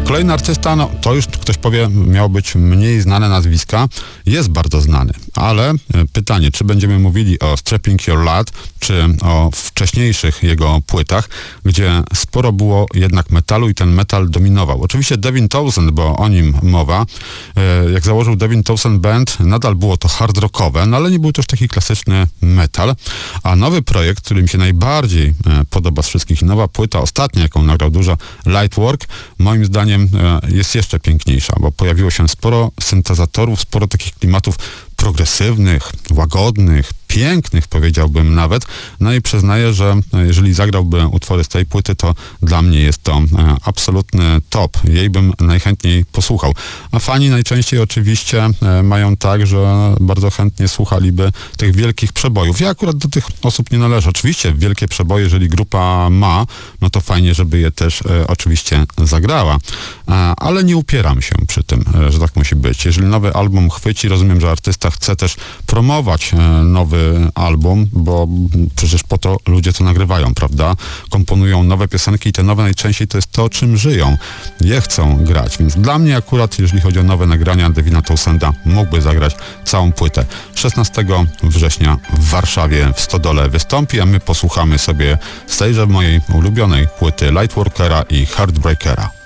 Kolejny artysta, no to już ktoś powie, miał być mniej znane nazwiska, jest bardzo znany, ale pytanie, czy będziemy mówili o Strapping Your Lad, czy o wcześniejszych jego płytach, gdzie sporo było jednak metalu i ten metal dominował. Oczywiście Devin Townsend, bo o nim mowa, jak założył Devin Townsend Band, nadal było to hard rockowe, no ale nie był też taki klasyczny metal, a nowy projekt, który mi się najbardziej podoba z wszystkich, nowa płyta, ostatnia, jaką nagrał dużo, Lightwork, moim zdaniem jest jeszcze piękniejsza, bo pojawiło się sporo syntezatorów, sporo takich klimatów progresywnych, łagodnych, pięknych, powiedziałbym nawet. No i przyznaję, że jeżeli zagrałby utwory z tej płyty, to dla mnie jest to absolutny top. Jej bym najchętniej posłuchał. A fani najczęściej oczywiście mają tak, że bardzo chętnie słuchaliby tych wielkich przebojów. Ja akurat do tych osób nie należę. Oczywiście wielkie przeboje, jeżeli grupa ma, no to fajnie, żeby je też oczywiście zagrała. Ale nie upieram się przy tym, że tak musi być. Jeżeli nowy album chwyci, rozumiem, że artysta chce też promować nowy album, bo przecież po to ludzie to nagrywają, prawda? Komponują nowe piosenki i te nowe najczęściej to jest to, czym żyją. Je chcą grać, więc dla mnie akurat, jeżeli chodzi o nowe nagrania Devina Townsenda, mógłby zagrać całą płytę. 16 września w Warszawie w Stodole wystąpi, a my posłuchamy sobie z tejże mojej ulubionej płyty Lightworkera i Heartbreakera.